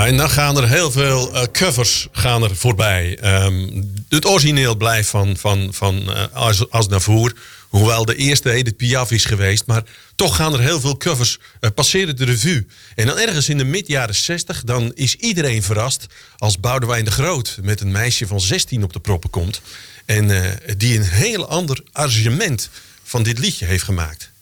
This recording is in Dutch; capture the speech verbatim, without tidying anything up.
Ja, en dan gaan er heel veel uh, covers gaan er voorbij. Um, het origineel blijft van, van, van uh, Als, Als Navour. Hoewel de eerste Edith Piaf is geweest. Maar toch gaan er heel veel covers uh, passeren de revue. En dan ergens in de mid jaren zestig... dan is iedereen verrast als Boudewijn de Groot... met een meisje van zestien op de proppen komt. En uh, die een heel ander arrangement van dit liedje heeft gemaakt.